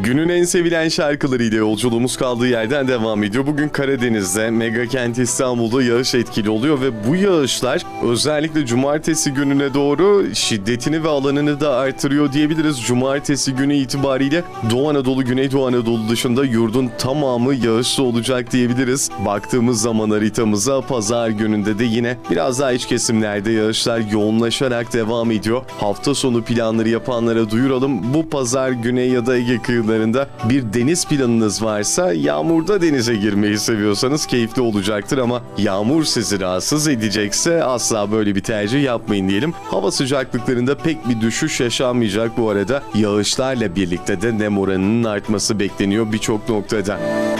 Günün en sevilen şarkılarıyla yolculuğumuz kaldığı yerden devam ediyor. Bugün Karadeniz'de, mega kent İstanbul'da yağış etkili oluyor ve bu yağışlar özellikle cumartesi gününe doğru şiddetini ve alanını da artırıyor diyebiliriz. Cumartesi günü itibariyle Doğu Anadolu, Güneydoğu Anadolu dışında yurdun tamamı yağışlı olacak diyebiliriz. Baktığımız zaman haritamıza pazar gününde de yine biraz daha iç kesimlerde yağışlar yoğunlaşarak devam ediyor. Hafta sonu planları yapanlara duyuralım. Bu pazar Güney ya da Ege kıyılarında bir deniz planınız varsa, yağmurda denize girmeyi seviyorsanız keyifli olacaktır ama yağmur sizi rahatsız edecekse asla böyle bir tercih yapmayın diyelim. Hava sıcaklıklarında pek bir düşüş yaşanmayacak bu arada. Yağışlarla birlikte de nem oranının artması bekleniyor birçok noktada.